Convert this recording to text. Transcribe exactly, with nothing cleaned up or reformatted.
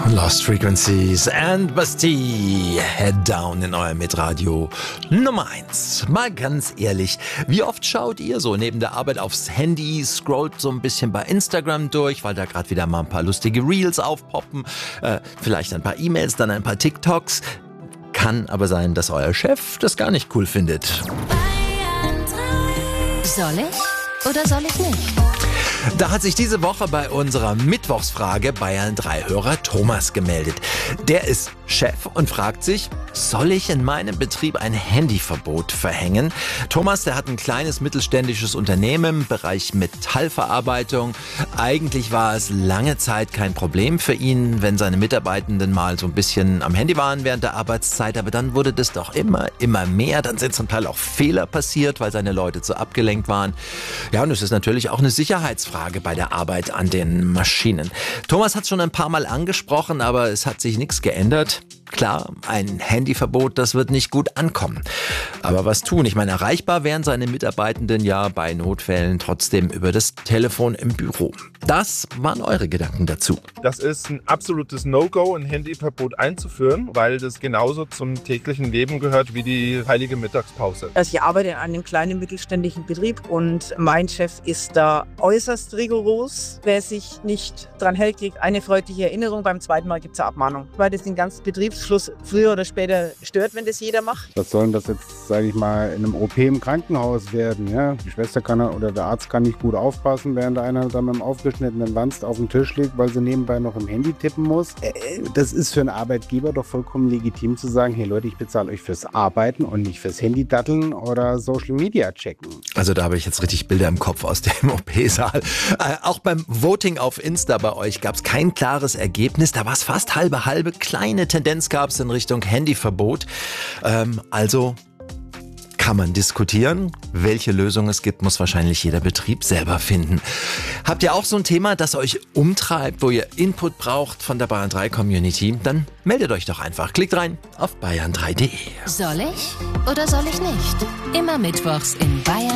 Lost Frequencies and Bastille. Head down in euer Mitradio Nummer eins. Mal ganz ehrlich, wie oft schaut ihr so neben der Arbeit aufs Handy, scrollt so ein bisschen bei Instagram durch, weil da gerade wieder mal ein paar lustige Reels aufpoppen, äh, vielleicht ein paar E-Mails, dann ein paar TikToks. Kann aber sein, dass euer Chef das gar nicht cool findet. Soll ich oder soll ich nicht? Da hat sich diese Woche bei unserer Mittwochsfrage Bayern drei Hörer Thomas gemeldet. Der ist Chef und fragt sich, soll ich in meinem Betrieb ein Handyverbot verhängen? Thomas, der hat ein kleines mittelständisches Unternehmen im Bereich Metallverarbeitung. Eigentlich war es lange Zeit kein Problem für ihn, wenn seine Mitarbeitenden mal so ein bisschen am Handy waren während der Arbeitszeit. Aber dann wurde das doch immer, immer mehr. Dann sind zum Teil auch Fehler passiert, weil seine Leute zu abgelenkt waren. Ja, und es ist natürlich auch eine Sicherheitsfrage bei der Arbeit an den Maschinen. Thomas hat es schon ein paar Mal angesprochen, aber es hat sich nichts geändert. Klar, ein Handyverbot, das wird nicht gut ankommen. Aber was tun? Ich meine, erreichbar wären seine Mitarbeitenden ja bei Notfällen trotzdem über das Telefon im Büro. Das waren eure Gedanken dazu. Das ist ein absolutes No-Go, ein Handyverbot einzuführen, weil das genauso zum täglichen Leben gehört wie die heilige Mittagspause. Also ich arbeite in einem kleinen mittelständischen Betrieb und mein Chef ist da äußerst rigoros. Wer sich nicht dran hält, kriegt eine freundliche Erinnerung. Beim zweiten Mal gibt es eine Abmahnung, weil das den ganzen Betriebsfluss früher oder später stört, wenn das jeder macht. Was soll das jetzt, sage ich mal, in einem O P im Krankenhaus werden? Ja? Die Schwester kann oder der Arzt kann nicht gut aufpassen, während einer dann mit dem aufgeschnittenen Wanst auf den Tisch liegt, weil sie nebenbei noch im Handy tippen muss. Äh, das ist für einen Arbeitgeber doch vollkommen legitim zu sagen, hey Leute, ich bezahle euch fürs Arbeiten und nicht fürs Handy datteln oder Social Media checken. Also da habe ich jetzt richtig Bilder im Kopf aus dem O P-Saal. Äh, auch beim Voting auf Insta bei euch gab es kein klares Ergebnis. Da war es fast halbe halbe. Kleine Tendenz gab es in Richtung Handyverbot. Ähm, also kann man diskutieren. Welche Lösung es gibt, muss wahrscheinlich jeder Betrieb selber finden. Habt ihr auch so ein Thema, das euch umtreibt, wo ihr Input braucht von der Bayern drei Community? Dann meldet euch doch einfach. Klickt rein auf bayern drei punkt de. Soll ich oder soll ich nicht? Immer mittwochs in Bayern